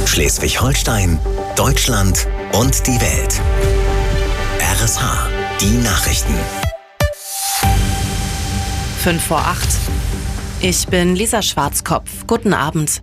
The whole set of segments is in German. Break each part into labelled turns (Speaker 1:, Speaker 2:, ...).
Speaker 1: Schleswig-Holstein, Deutschland und die Welt. RSH, die Nachrichten.
Speaker 2: 7:55. Ich bin Lisa Schwarzkopf. Guten Abend.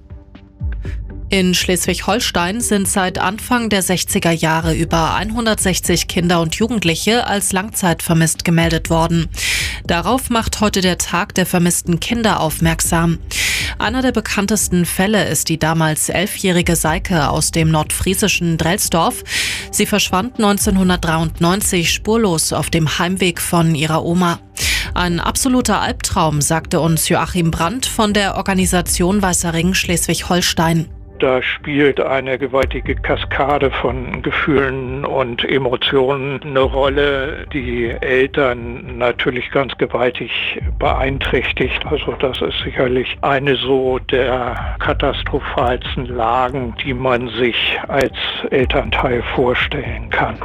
Speaker 2: In Schleswig-Holstein sind seit Anfang der 60er Jahre über 160 Kinder und Jugendliche als langzeitvermisst gemeldet worden. Darauf macht heute der Tag der vermissten Kinder aufmerksam. Einer der bekanntesten Fälle ist die damals 11-jährige Seike aus dem nordfriesischen Drelsdorf. Sie verschwand 1993 spurlos auf dem Heimweg von ihrer Oma. Ein absoluter Albtraum, sagte uns Joachim Brandt von der Organisation Weißer Ring Schleswig-Holstein.
Speaker 3: Da spielt eine gewaltige Kaskade von Gefühlen und Emotionen eine Rolle, die Eltern natürlich ganz gewaltig beeinträchtigt. Also das ist sicherlich eine so der katastrophalsten Lagen, die man sich als Elternteil vorstellen kann.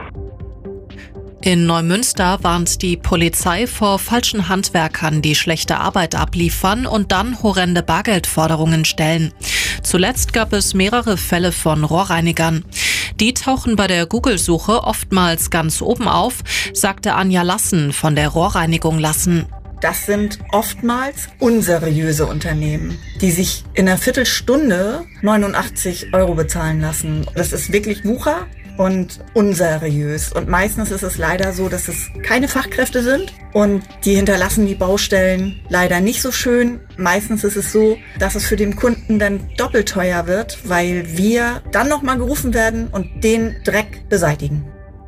Speaker 2: In Neumünster warnt die Polizei vor falschen Handwerkern, die schlechte Arbeit abliefern und dann horrende Bargeldforderungen stellen. Zuletzt gab es mehrere Fälle von Rohrreinigern. Die tauchen bei der Google-Suche oftmals ganz oben auf, sagte Anja Lassen von der Rohrreinigung Lassen.
Speaker 4: Das sind oftmals unseriöse Unternehmen, die sich in einer Viertelstunde 89 € bezahlen lassen. Das ist wirklich Wucher und unseriös. Und meistens ist es leider so, dass es keine Fachkräfte sind und die hinterlassen die Baustellen leider nicht so schön. Meistens ist es so, dass es für den Kunden dann doppelt teuer wird, weil wir dann nochmal gerufen werden und den Dreck beseitigen.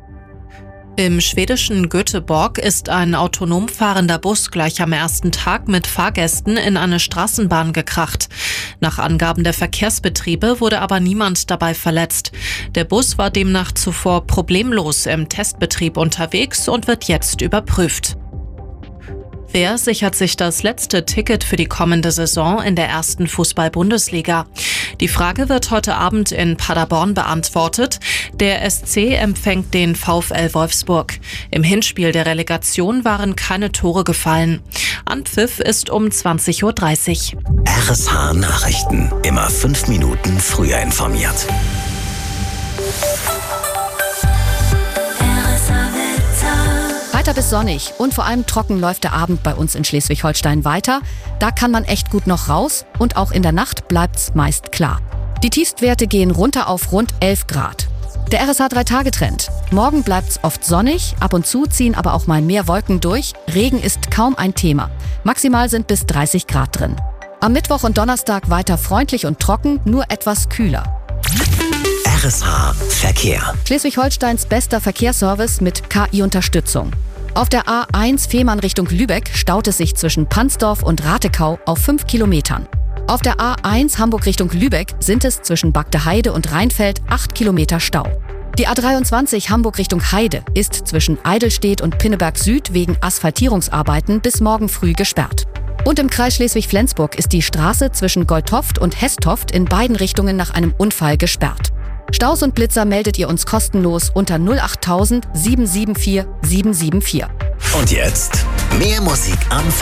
Speaker 2: Im schwedischen Göteborg ist ein autonom fahrender Bus gleich am ersten Tag mit Fahrgästen in eine Straßenbahn gekracht. Nach Angaben der Verkehrsbetriebe wurde aber niemand dabei verletzt. Der Bus war demnach zuvor problemlos im Testbetrieb unterwegs und wird jetzt überprüft. Wer sichert sich das letzte Ticket für die kommende Saison in der ersten Fußball-Bundesliga? Die Frage wird heute Abend in Paderborn beantwortet. Der SC empfängt den VfL Wolfsburg. Im Hinspiel der Relegation waren keine Tore gefallen. Anpfiff ist um 20:30 Uhr.
Speaker 1: RSH Nachrichten. Immer 5 Minuten früher informiert.
Speaker 5: Weiter bis sonnig und vor allem trocken läuft der Abend bei uns in Schleswig-Holstein weiter. Da kann man echt gut noch raus und auch in der Nacht bleibt's meist klar. Die Tiefstwerte gehen runter auf rund 11 Grad. Der RSH 3-Tage-Trend. Morgen bleibt's oft sonnig, ab und zu ziehen aber auch mal mehr Wolken durch. Regen ist kaum ein Thema. Maximal sind bis 30 Grad drin. Am Mittwoch und Donnerstag weiter freundlich und trocken, nur etwas kühler.
Speaker 1: RSH Verkehr.
Speaker 5: Schleswig-Holsteins bester Verkehrsservice mit KI-Unterstützung. Auf der A1 Fehmarn Richtung Lübeck staut es sich zwischen Pansdorf und Ratekau auf 5 Kilometern. Auf der A1 Hamburg Richtung Lübeck sind es zwischen Bagdeheide und Rheinfeld 8 Kilometer Stau. Die A23 Hamburg Richtung Heide ist zwischen Eidelstedt und Pinneberg Süd wegen Asphaltierungsarbeiten bis morgen früh gesperrt. Und im Kreis Schleswig-Flensburg ist die Straße zwischen Goldtoft und Hestoft in beiden Richtungen nach einem Unfall gesperrt. Staus und Blitzer meldet ihr uns kostenlos unter 08000 774 774.
Speaker 1: Und jetzt mehr Musik am